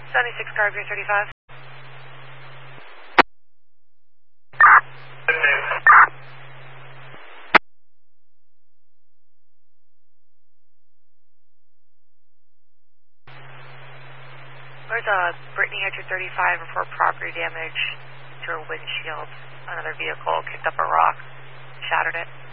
76 car, Pier 35. Where's Brittany at your 35 report property damage to her windshield? Another vehicle kicked up a rock, shattered it.